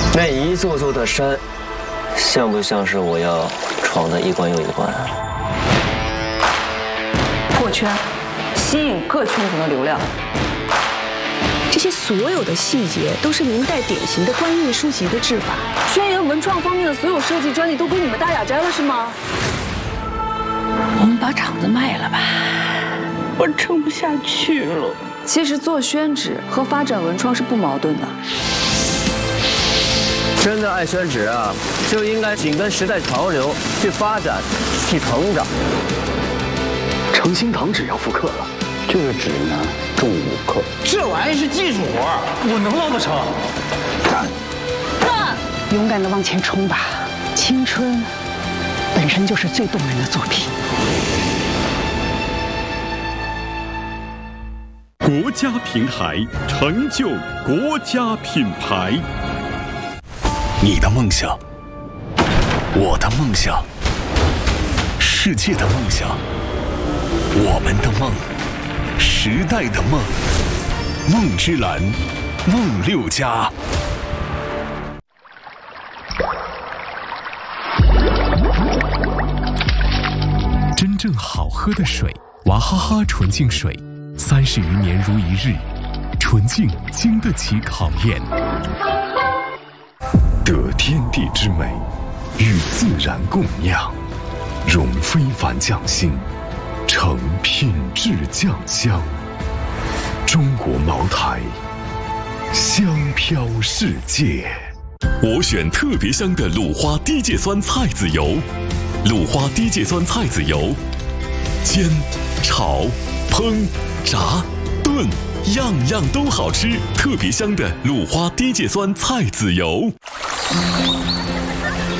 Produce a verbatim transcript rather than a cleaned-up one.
那一座座的山，像不像是我要闯的一关又一关？ 破圈，吸引各圈层的流量。 这些所有的细节都是明代典型的官印书籍的制法。 轩辕文创方面的所有设计专利都归你们大雅斋了，是吗？ 我们把厂子卖了吧，我撑不下去了。 其实做宣纸和发展文创是不矛盾的。 真的爱宣纸啊，就应该紧跟时代潮流去发展、去成长。 诚心堂纸要复刻了，这个纸呢重五克， 这玩意是技术活，我能捞得成。 干！ 干！ 勇敢地往前冲吧，青春本身就是最动人的作品。 国家平台成就国家品牌。 你的梦想，我的梦想，世界的梦想，我们的梦，时代的梦，梦之蓝，梦六家。 真正好喝的水，娃哈哈纯净水，三十余年如一日，纯净经得起考验。 得天地之美，与自然共酿，融非凡匠心，成品质酱香。中国茅台，香飘世界。 我选特别香的鲁花低芥酸菜籽油，鲁花低芥酸菜籽油，煎、炒、烹、炸、炖，样样都好吃。特别香的鲁花低芥酸菜籽油。